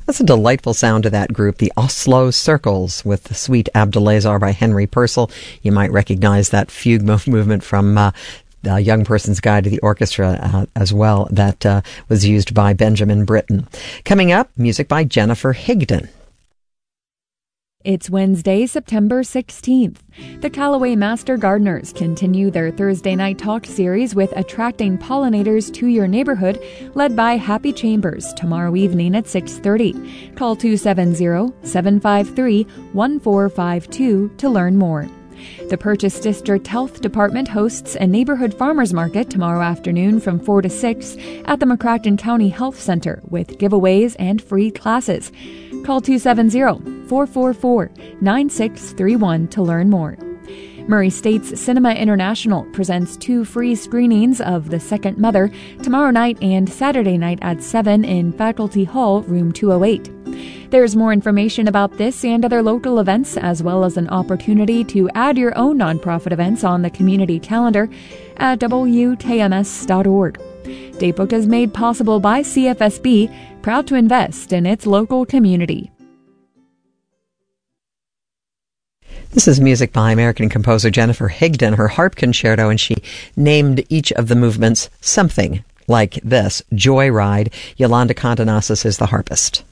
That's a delightful sound to that group, the Oslo Circles, with the Suite Abdulazar by Henry Purcell. You might recognize that fugue movement from the Young Person's Guide to the Orchestra as well, that was used by Benjamin Britten. Coming up, music by Jennifer Higdon. It's Wednesday, September 16th. The Callaway Master Gardeners continue their Thursday night talk series with attracting pollinators to your neighborhood, led by Happy Chambers, tomorrow evening at 6:30. Call 270-753-1452 to learn more. The Purchase District Health Department hosts a neighborhood farmers market tomorrow afternoon from 4 to 6 at the McCracken County Health Center with giveaways and free classes. Call 270-444-9631 to learn more. Murray State's Cinema International presents 2 free screenings of The Second Mother tomorrow night and Saturday night at 7 in Faculty Hall, room 208. There's more information about this and other local events, as well as an opportunity to add your own nonprofit events on the community calendar at WKMS.org. Daybook is made possible by CFSB, proud to invest in its local community. This is music by American composer Jennifer Higdon, her harp concerto, and she named each of the movements something like this: Joyride. Yolanda Condonasis is the harpist.